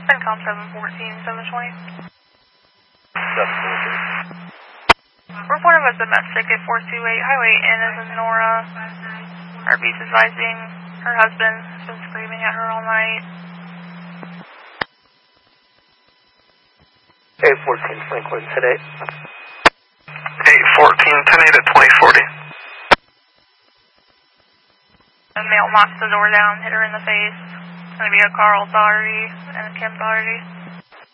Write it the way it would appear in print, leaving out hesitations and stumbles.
CENTCOM 714, 720. 714. Report of a domestic at 428 Highway N as in Nora. RB's advising her husband has been screaming at her all night. 814, Franklin, 10-8. 814, 10-8 at 2040. A male knocks the door down, hit her in the face. It's going to be a Carl Daugherty and a Kim Daugherty.